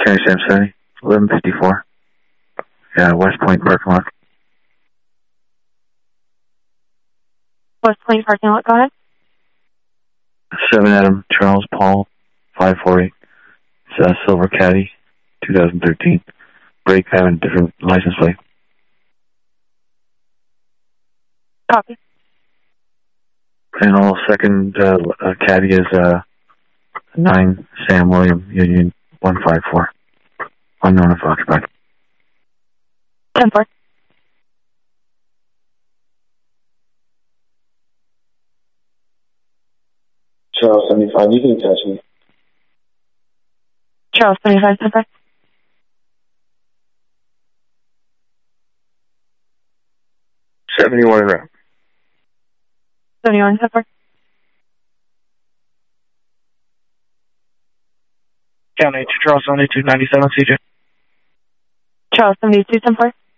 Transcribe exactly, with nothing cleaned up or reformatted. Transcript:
County Sam City, eleven fifty-four. Yeah, West Point parking lot. West Point parking lot, go ahead. seven Adam Charles Paul, five four eight. It's a Silver Caddy, two thousand thirteen. Brake having a different license plate. Copy. And all second uh, uh, Caddy is uh, nine Sam William Union one five four. Unknown if occupied. ten four. Charles seventy-five, you can touch me. Charles seventy-five, ten four. seventy-one and route. seventy-one, ten four. County to Charles seventy-two ninety-seven, C J. Charles seventy-two, ten four.